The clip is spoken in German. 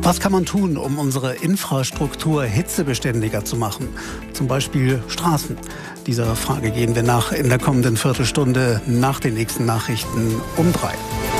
Was kann man tun, um unsere Infrastruktur hitzebeständiger zu machen? Zum Beispiel Straßen. Dieser Frage gehen wir nach in der kommenden Viertelstunde nach den nächsten Nachrichten um 3.